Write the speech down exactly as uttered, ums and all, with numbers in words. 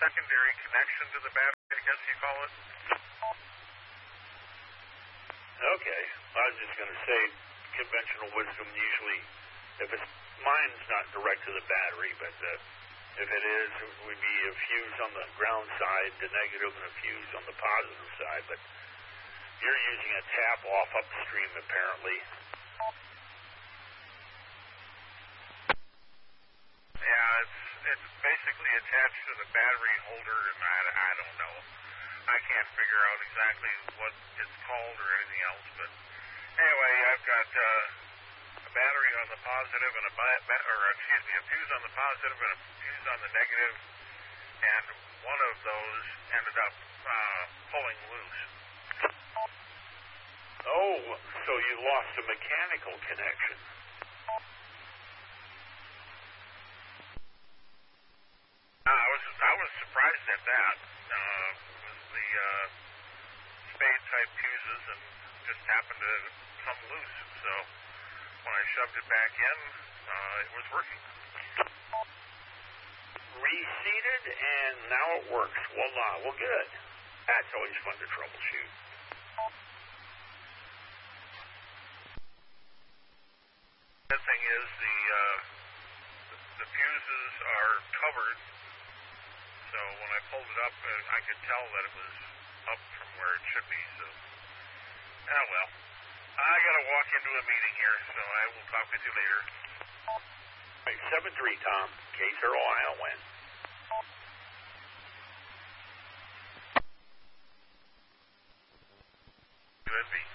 secondary connection to the battery, I guess you call it. Okay. I was just going to say, conventional wisdom usually, if it's, mine's not direct to the battery, but uh, if it is, it would be a fuse on the ground side, the negative, and a fuse on the positive side. But you're using a tap off upstream, apparently. Yeah, it's it's basically attached to the battery holder, and I, I don't know. I can't figure out exactly what it's called or anything else, but anyway, I've got uh, a battery on the positive and a bi- or excuse me, a fuse on the positive and a fuse on the negative, and one of those ended up uh, pulling loose. Oh, so you lost a mechanical connection. I was I was surprised at that. Uh, it was the uh, spade type fuses and just happened to come loose. So when I shoved it back in, uh, it was working. Reseated, and now it works. Voila. Well, good. That's always fun to troubleshoot. The thing is, the uh, the, the fuses are covered. So when I pulled it up, I could tell that it was up from where it should be. So, oh well. I got to walk into a meeting here, so I will talk with you later. Right, seven three, Tom. Case Earl, I'll win. Could be.